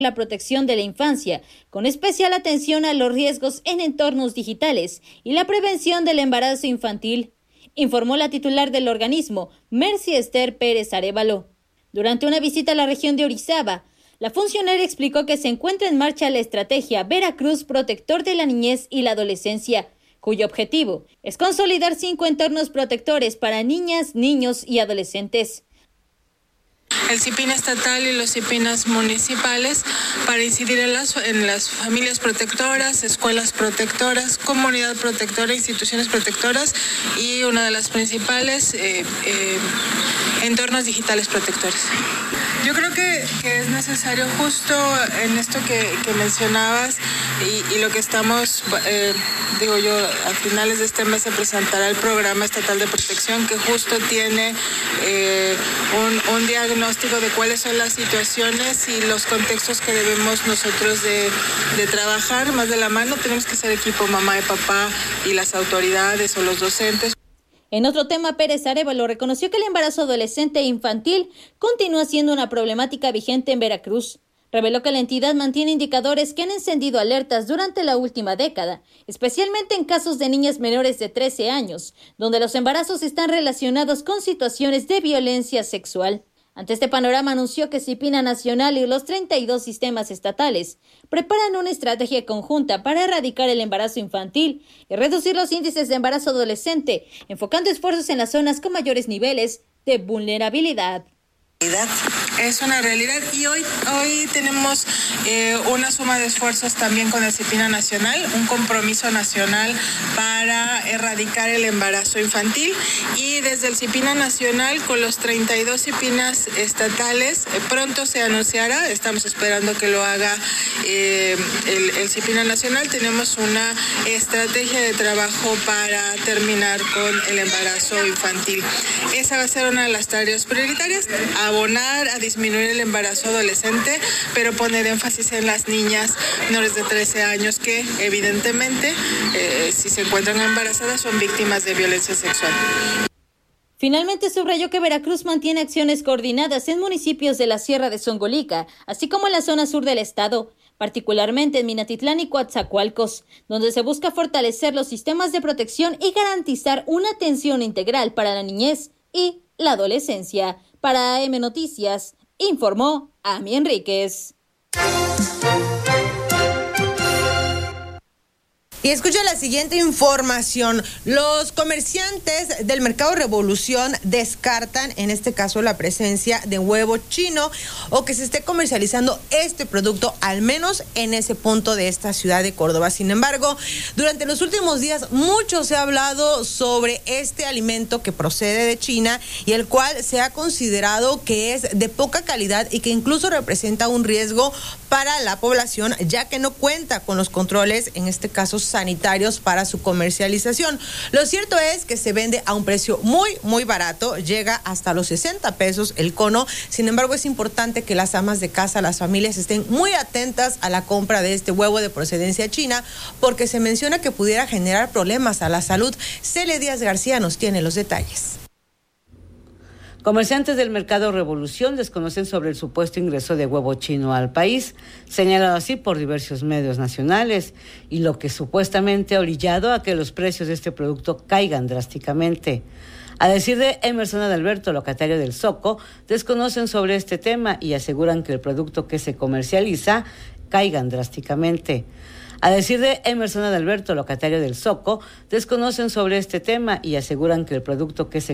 la protección de la infancia, con especial atención a los riesgos en entornos digitales y la prevención del embarazo infantil, informó la titular del organismo, Mercy Esther Pérez Arévalo. Durante una visita a la región de Orizaba, la funcionaria explicó que se encuentra en marcha la estrategia Veracruz Protector de la Niñez y la Adolescencia, cuyo objetivo es consolidar 5 entornos protectores para niñas, niños y adolescentes. El CIPINA estatal y los CIPINAs municipales para incidir en las familias protectoras, escuelas protectoras, comunidad protectora, instituciones protectoras y una de las principales, entornos digitales protectores. Yo creo que es necesario justo en esto que mencionabas y lo que estamos, a finales de este mes se presentará el Programa Estatal de Protección que justo tiene un diagnóstico de cuáles son las situaciones y los contextos que debemos nosotros de trabajar más de la mano. Tenemos que ser equipo mamá y papá y las autoridades o los docentes. En otro tema, Pérez Arévalo reconoció que el embarazo adolescente e infantil continúa siendo una problemática vigente en Veracruz. Reveló que la entidad mantiene indicadores que han encendido alertas durante la última década, especialmente en casos de niñas menores de 13 años, donde los embarazos están relacionados con situaciones de violencia sexual. Ante este panorama, anunció que CIPINA Nacional y los 32 sistemas estatales preparan una estrategia conjunta para erradicar el embarazo infantil y reducir los índices de embarazo adolescente, enfocando esfuerzos en las zonas con mayores niveles de vulnerabilidad. Es una realidad y hoy tenemos una suma de esfuerzos también con el CIPINA Nacional, un compromiso nacional para erradicar el embarazo infantil y desde el CIPINA Nacional con los 32 CIPINAs estatales pronto se anunciará, estamos esperando que lo haga el CIPINA Nacional, tenemos una estrategia de trabajo para terminar con el embarazo infantil. Esa va a ser una de las tareas prioritarias, abonar a disminuir el embarazo adolescente, pero poner énfasis en las niñas menores de 13 años que evidentemente si se encuentran embarazadas son víctimas de violencia sexual. Finalmente subrayó que Veracruz mantiene acciones coordinadas en municipios de la Sierra de Zongolica, así como en la zona sur del estado, particularmente en Minatitlán y Coatzacoalcos, donde se busca fortalecer los sistemas de protección y garantizar una atención integral para la niñez y la adolescencia. Para AM Noticias, informó Ami Enríquez. Y escucha la siguiente información. Los comerciantes del Mercado Revolución descartan, en este caso, la presencia de huevo chino o que se esté comercializando este producto, al menos en ese punto de esta ciudad de Córdoba. Sin embargo, durante los últimos días mucho se ha hablado sobre este alimento que procede de China y el cual se ha considerado que es de poca calidad y que incluso representa un riesgo para la población, ya que no cuenta con los controles, en este caso sanitarios, para su comercialización. Lo cierto es que se vende a un precio muy barato, llega hasta los 60 pesos el cono. Sin embargo, es importante que las amas de casa, las familias, estén muy atentas a la compra de este huevo de procedencia china, porque se menciona que pudiera generar problemas a la salud. Celia Díaz García nos tiene los detalles. Comerciantes del Mercado Revolución desconocen sobre el supuesto ingreso de huevo chino al país, señalado así por diversos medios nacionales, y lo que supuestamente ha orillado a que los precios de este producto caigan drásticamente. A decir de Emerson Adalberto, locatario del Zoco, desconocen sobre este tema y aseguran que el producto que se comercializa caigan drásticamente. A decir de Emerson Adalberto, locatario del Zoco, desconocen sobre este tema y aseguran que el producto que se